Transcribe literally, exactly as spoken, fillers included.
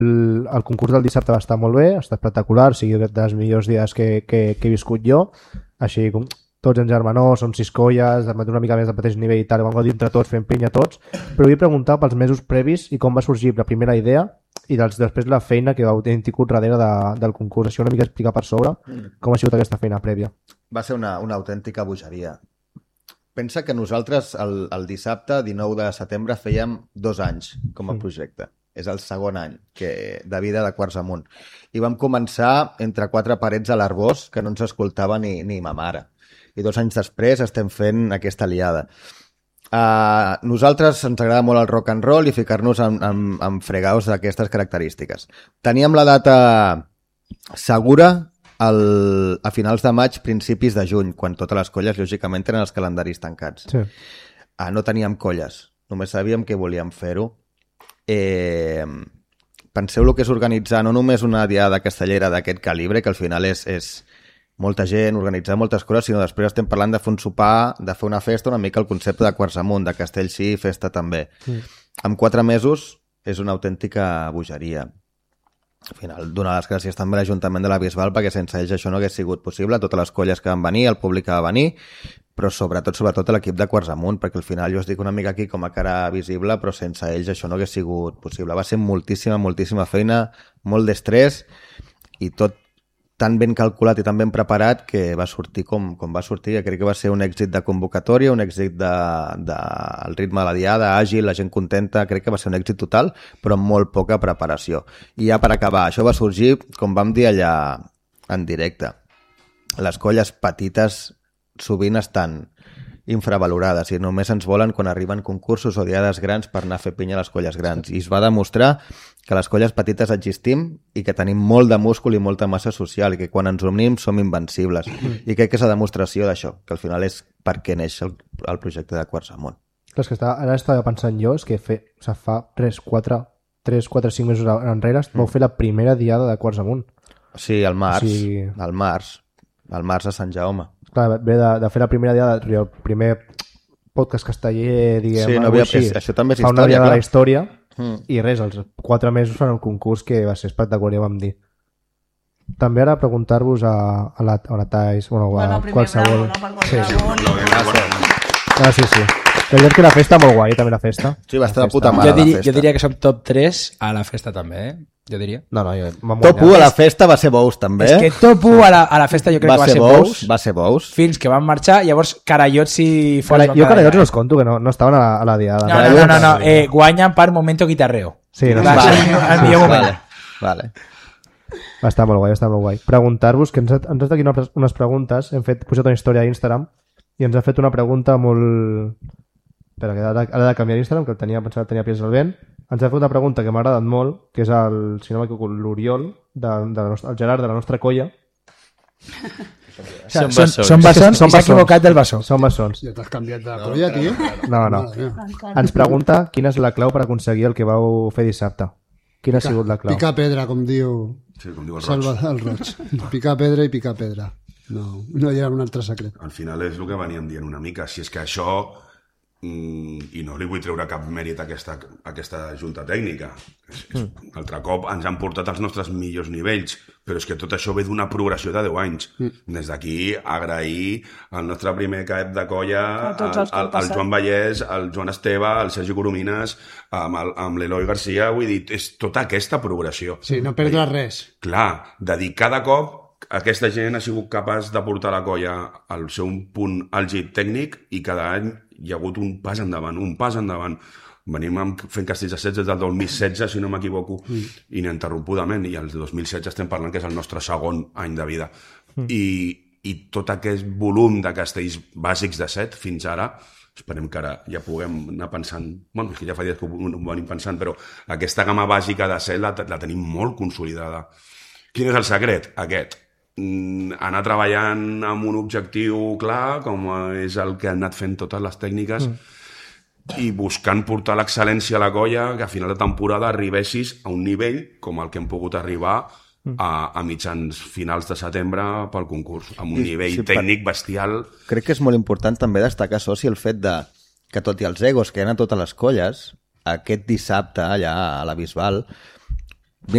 el, el concurs del dissabte va estar molt bé, ha estat espectacular, o sigui, dels millors dies que, que, que he viscut jo, així com tots en germanor, som sis colles, una mica més del mateix nivell i tal, vam gaudir entre tots, fent pinya tots, però vull preguntar pels mesos previs i com va sorgir la primera idea i dels, després la feina que heu tingut darrere de, del concurs. Això una mica explicar per sobre com ha sigut aquesta feina prèvia. Va ser una, una autèntica bogeria. Pensa que nosaltres el, el dissabte dinou de setembre fèiem dos anys com a projecte. És el segon any que, de vida de Quarts Amunt. I vam començar entre quatre parets a l'Arbós que no ens escoltava ni, ni ma mare. I dos anys després estem fent aquesta liada. Uh, nosaltres ens agrada molt el rock and roll i ficar-nos en, en, en fregaus d'aquestes característiques. Teníem la data segura el, a finals de maig, principis de juny, quan totes les colles, lògicament, tenen els calendaris tancats. Sí. Uh, no teníem colles, només sabíem que volíem fer-ho. Eh, penseu el que és organitzar no només una diada castellera d'aquest calibre, que al final és... és molta gent, organitzar moltes coses, sinó després estem parlant de fer un sopar, de fer una festa, una mica el concepte de Quarts Amunt, de castell sí, festa també. Mm. En quatre mesos és una autèntica bogeria. Al final, donar les gràcies també a l'Ajuntament de la Bisbal, perquè sense ells això no hagués sigut possible, totes les colles que van venir, el públic que va venir, però sobretot, sobretot l'equip de Quarts Amunt, perquè al final jo us dic una mica aquí com a cara visible, però sense ells això no hagués sigut possible. Va ser moltíssima, moltíssima feina, molt d'estrès, i tot tan ben calculat i tan ben preparat que va sortir com, com va sortir. Crec que va ser un èxit de convocatòria, un èxit de, de el ritme de la diada, àgil, la gent contenta, crec que va ser un èxit total, però amb molt poca preparació. I ja per acabar, això va sorgir, com vam dir allà en directe. Les colles petites sovint estan infravalorades i només ens volen quan arriben concursos o diades grans per anar a fer pinya a les colles grans. I es va demostrar que les colles petites existim i que tenim molt de múscul i molta massa social i que quan ens unim som invencibles. I crec que és la demostració d'això, que al final és per què neix el, el projecte de Quarts Amunt. Clar, és que estava, ara estava pensant jo, és que fe, o sigui, fa tres, quatre, cinc mesos enrere mm. vau fer la primera diada de Quarts Amunt. Sí, al març, o sigui... al març, al març a Sant Jaume. Clar, ve de, de fer la primera diada, el primer podcast casteller, diguem, sí, no havia, així, és, això també és fa història, una diada clar. de la història mm. i res, els quatre mesos fan el concurs que va ser espectacular, ja vam dir. També ara preguntar-vos a, a, la, a la Thais, bueno, a bueno, qualsevol... Bravo, no? Sí, sí. No, no, ah, sí, sí. La veritat que la festa molt guai, també la festa. Sí, va estar la de puta mare jo, diri, la festa. jo diria que som top tres a la festa també, eh? Jo diria. No, no, jo... Top u a la festa va ser Bous, també. És que top u a la, a la festa jo crec va que va ser Bous. Bous. Va ser Bous. Fins que van marxar, llavors Carallots i... Cara, jo Carallots no els conto, que no, no estaven a la, a la diada. No, no, no, no, no. Eh, guanyen per Momento Guitarreo. Sí, no, va vale. ser el, el millor moment. Vale. vale. Va estar molt guai, va estar molt guai. Preguntar-vos, que ens, ens ha fet aquí unes, unes preguntes, hem fet, posat una història a Instagram i ens ha fet una pregunta molt... Espera, que ara, ara de canviar Instagram, que el tenia, pensava que tenia pies al vent. Ens ha fet una pregunta que m'ha agradat molt, que és el, si no m'equivoco, l'Oriol, de, de la nostra, el Gerard de la nostra colla. Són bessons. Són bessons i s'ha equivocat del bessó. Són bessons. Ja t'has canviat de colla, tio. No, no. Ens pregunta quina és la clau per aconseguir el que vau fer dissabte. Quina ha sigut la clau? Picar pedra, com diu, sí, com diu el Salva Roig. el Roig. Picar pedra i picar pedra. No, no hi ha un altre secret. Al final és el que veníem dient una mica. Si és que això, mm, i no li vull treure cap mèrit a aquesta, a aquesta junta tècnica, és, és, un altre cop ens han portat als nostres millors nivells, però és que tot això ve d'una progressió de deu anys. Des d'aquí, agrair al nostre primer cap de colla, al, al, al Joan Vallès, al Joan Esteve, al Sergi Coromines, amb, el, amb l'Eloi Garcia, vull dir, és tota aquesta progressió. Sí, no perdre res. Clar, de dir cada cop aquesta gent ha sigut capaç de portar la colla al seu punt àlgid tècnic i cada any hi ha hagut un pas endavant, un pas endavant. Venim amb, fent castells de setze des del dos mil setze, si no m'equivoco, mm. ininterrompudament, i el dos mil setze estem parlant que és el nostre segon any de vida. Mm. I, I tot aquest volum de castells bàsics de set fins ara, esperem que ara ja puguem anar pensant, bueno, és que ja fa dies que ho venim pensant, però aquesta gamma bàsica de set la, la tenim molt consolidada. Quin és el secret? Aquest. Anar treballant amb un objectiu clar, com és el que han anat fent totes les tècniques, mm. i buscant portar l'excel·lència a la colla, que a final de temporada arribessis a un nivell com el que hem pogut arribar a, a mitjans finals de setembre pel concurs, amb un nivell sí, tècnic bestial. Crec que és molt important també destacar, Soci, el fet de que tot i els egos que hi ha a totes les colles, aquest dissabte allà a la Bisbal